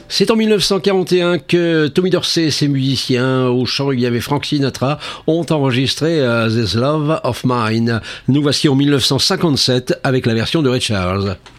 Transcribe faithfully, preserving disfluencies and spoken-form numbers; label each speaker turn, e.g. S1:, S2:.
S1: C'est en mille neuf cent quarante et un que Tommy Dorsey et ses musiciens, au chant il y avait Frank Sinatra, ont enregistré uh, This Love of Mine. Nous voici en mille neuf cent cinquante-sept avec la version de Ray Charles.